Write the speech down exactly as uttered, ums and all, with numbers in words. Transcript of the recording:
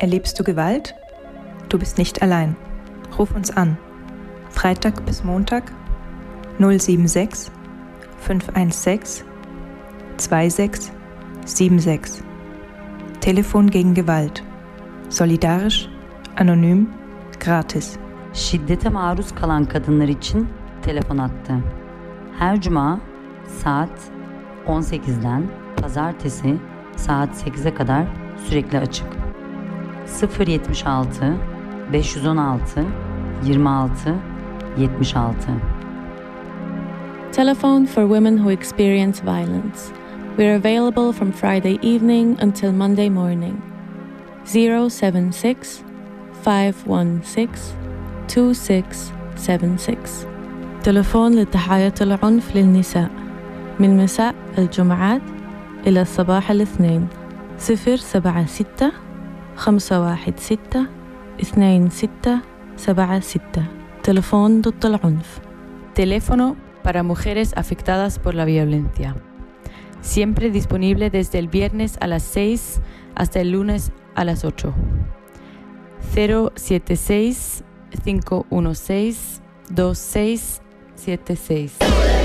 Erlebst du Gewalt? Du bist nicht allein. Ruf uns an. Freitag bis Montag null sieben sechs fünf eins sechs zwei sechs sieben sechs. Telefon gegen Gewalt. Solidarisch, anonym, gratis. Şiddete maruz kalan kadınlar için telefon hattı. Her cuma saat on sekizden pazartesi saat sekize kadar sürekli açık. sıfır yetmiş altı beş yüz on altı yirmi altı yetmiş altı. Telephone for women who experience violence. We're available from Friday evening until Monday morning. zero seven six five one six two six seven six. تلفون لضحايا العنف للنساء من مساء الجمعات إلى صباح الاثنين صفر سبعة ستة خمسة واحد ستة اثنين ستة سبعة ستة. تلفون ضد العنف. Teléfono para mujeres afectadas por la violencia. Siempre disponible desde el viernes a las seis hasta el lunes a las ocho. cero siete seis cinco uno seis dos seis siete seis.